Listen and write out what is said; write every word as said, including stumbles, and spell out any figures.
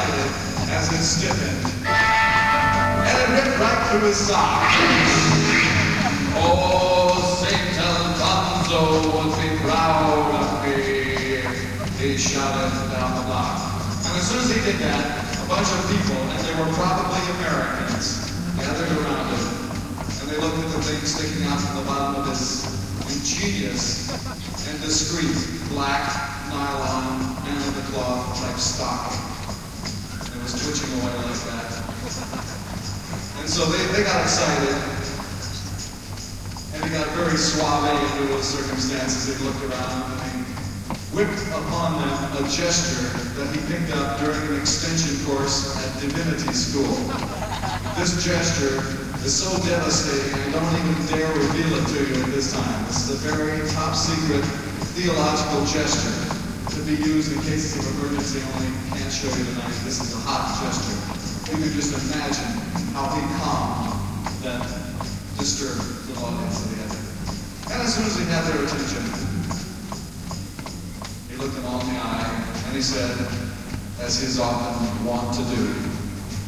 excited as it stiffened, and it ripped right through his sock. Oh, Saint Alfonso would be proud of me, he shouted down the block. And as soon as he did that, a bunch of people, and they were probably Americans, gathered around him, and they looked at the thing sticking out from the bottom of his ingenious and discreet black nylon man-of-the-cloth type stocking. It was twitching away like that. And so they, they got excited, and he got very suave into those circumstances. They looked around, and he whipped upon them a gesture that he picked up during an extension course at divinity school. This gesture is so devastating, I don't even dare reveal it to you at this time. This is a very top secret theological gesture to be used in cases of emergency only. Can't show you tonight. This is a hot gesture. You can just imagine how he calmed that disturbed little audience that he had there. And as soon as he had their attention, he looked them all in the eye and he said, as he is often wont to do,